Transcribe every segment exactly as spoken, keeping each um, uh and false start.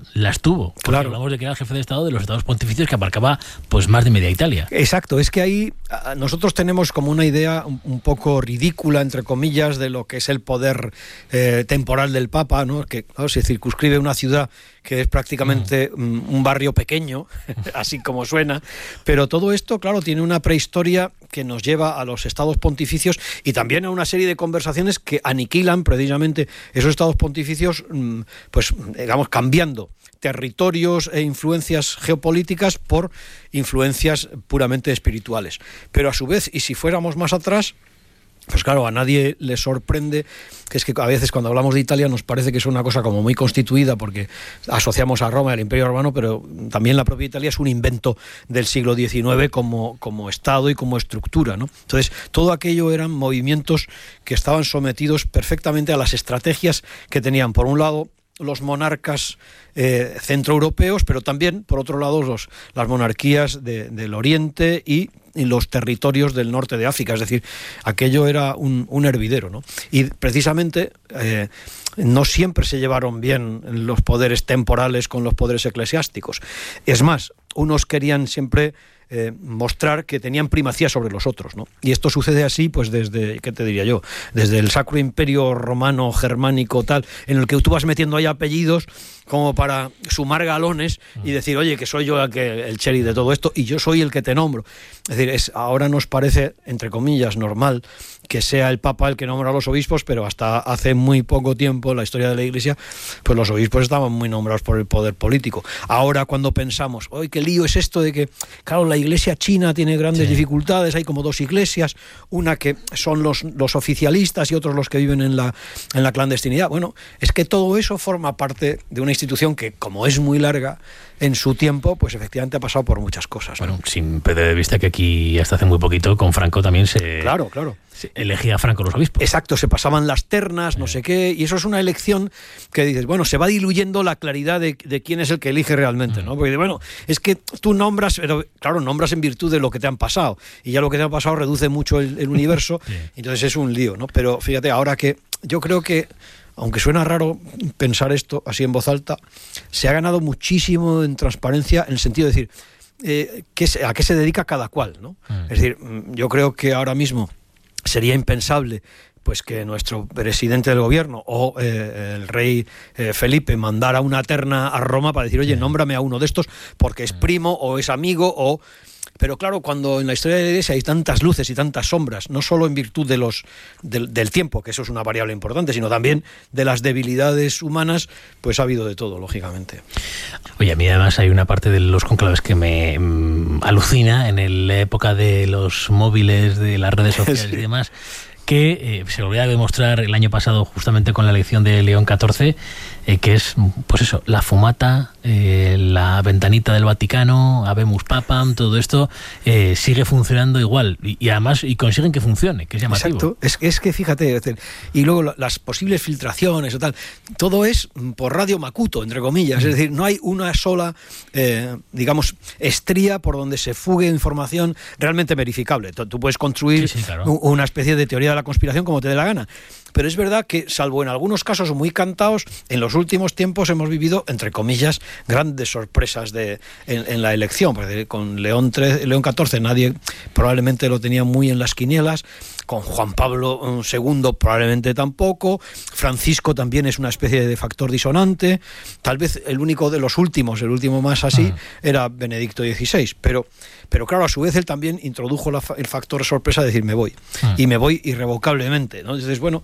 las tuvo. Claro. Hablamos de que era el jefe de Estado de los Estados Pontificios, que abarcaba pues más de media Italia. Exacto, es que ahí nosotros tenemos como una idea un, un poco ridícula, entre comillas, de lo que es el poder eh, temporal del Papa, ¿no? Que claro, se circunscribe una ciudad que es prácticamente mm. un barrio pequeño, así como suena, pero todo esto, claro, tiene una prehistoria que nos lleva a los estados pontificios y también a una serie de conversaciones que aniquilan precisamente esos estados pontificios, pues digamos, cambiando territorios e influencias geopolíticas por influencias puramente espirituales. Pero a su vez, y si fuéramos más atrás, pues claro, a nadie le sorprende que es que a veces cuando hablamos de Italia nos parece que es una cosa como muy constituida porque asociamos a Roma y al Imperio Romano, pero también la propia Italia es un invento del siglo diecinueve como, como Estado y como estructura, ¿no? Entonces, todo aquello eran movimientos que estaban sometidos perfectamente a las estrategias que tenían, por un lado, los monarcas eh, centroeuropeos, pero también, por otro lado, los, las monarquías de, del Oriente y, y los territorios del norte de África. Es decir, aquello era un, un hervidero, ¿no? Y precisamente eh, no siempre se llevaron bien los poderes temporales con los poderes eclesiásticos. Es más, unos querían siempre Eh, mostrar que tenían primacía sobre los otros, ¿no? Y esto sucede así, pues desde, ¿qué te diría yo? Desde el Sacro Imperio Romano, Germánico, tal, en el que tú vas metiendo ahí apellidos como para sumar galones y decir, oye, que soy yo el, que, el cherry de todo esto y yo soy el que te nombro. Es decir, es, ahora nos parece, entre comillas, normal que sea el Papa el que nombra a los obispos, pero hasta hace muy poco tiempo en la historia de la Iglesia, pues los obispos estaban muy nombrados por el poder político. Ahora cuando pensamos, oye, qué lío es esto de que, claro, la Iglesia china tiene grandes sí. dificultades, hay como dos iglesias, una que son los, los oficialistas y otros los que viven en la, en la clandestinidad. Bueno, es que todo eso forma parte de una institución que, como es muy larga en su tiempo, pues efectivamente ha pasado por muchas cosas, ¿no? Bueno, sin perder de vista que aquí hasta hace muy poquito con Franco también se... Claro, claro. Se elegía a Franco los obispos. Exacto, se pasaban las ternas, no sé qué, y eso es una elección que dices, bueno, se va diluyendo la claridad de, de quién es el que elige realmente, ¿no? Porque, bueno, es que tú nombras, pero claro, nombras en virtud de lo que te han pasado, y ya lo que te ha pasado reduce mucho el, el universo, sí. Entonces es un lío, ¿no? Pero fíjate, ahora que yo creo que, aunque suena raro pensar esto así en voz alta, se ha ganado muchísimo en transparencia en el sentido de decir, eh, ¿qué se, a qué se dedica cada cual, ¿no? Mm. Es decir, yo creo que ahora mismo sería impensable pues que nuestro presidente del gobierno o eh, el rey eh, Felipe mandara una terna a Roma para decir, oye, nómbrame a uno de estos porque es primo o es amigo o... Pero claro, cuando en la historia de la Iglesia hay tantas luces y tantas sombras, no solo en virtud de los del, del tiempo, que eso es una variable importante, sino también de las debilidades humanas, pues ha habido de todo, lógicamente. Oye, a mí además hay una parte de los conclaves que me mmm, alucina en la época de los móviles, de las redes sociales sí. y demás, que eh, se volvió a demostrar el año pasado justamente con la elección de León catorce, eh, que es, pues eso, la fumata, eh, la ventanita del Vaticano, Habemus Papam, todo esto eh, sigue funcionando igual y, y además y consiguen que funcione, que es llamativo. Exacto, es, es que fíjate, es decir, y luego las posibles filtraciones o tal, todo es por radio macuto, entre comillas, es decir, no hay una sola, eh, digamos, estría por donde se fugue información realmente verificable. Tú, tú puedes construir sí, sí, claro. una especie de teoría de la conspiración como te dé la gana. Pero es verdad que, salvo en algunos casos muy cantados, en los últimos tiempos hemos vivido, entre comillas, grandes sorpresas de, en, en la elección. Porque con León trece, León catorce nadie probablemente lo tenía muy en las quinielas, con Juan Pablo segundo probablemente tampoco, Francisco también es una especie de factor disonante, tal vez el único de los últimos, el último más así, ah. era Benedicto dieciséis, pero, pero claro, a su vez él también introdujo la, el factor sorpresa de decir me voy, ah. y me voy irrevocablemente, ¿no? Entonces, bueno,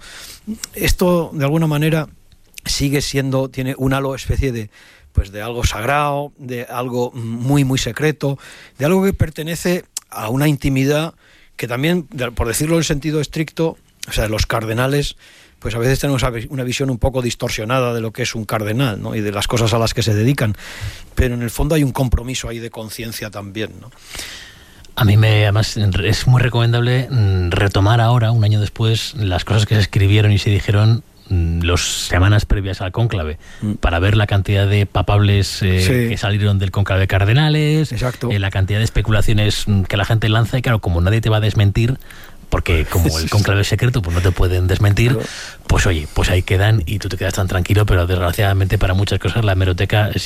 esto de alguna manera sigue siendo, tiene un halo especie de pues de algo sagrado, de algo muy muy secreto, de algo que pertenece a una intimidad que también, por decirlo en sentido estricto, o sea, los cardenales, pues a veces tenemos una visión un poco distorsionada de lo que es un cardenal, ¿no? Y de las cosas a las que se dedican, pero en el fondo hay un compromiso ahí de conciencia también, ¿no? A mí me, además es muy recomendable retomar ahora, un año después, las cosas que se escribieron y se dijeron las semanas previas al cónclave, mm. para ver la cantidad de papables eh, sí. que salieron del cónclave de cardenales, eh, la cantidad de especulaciones que la gente lanza, y claro, como nadie te va a desmentir, porque como el cónclave es secreto, pues no te pueden desmentir, claro. Pues oye, pues ahí quedan y tú te quedas tan tranquilo, pero desgraciadamente para muchas cosas la hemeroteca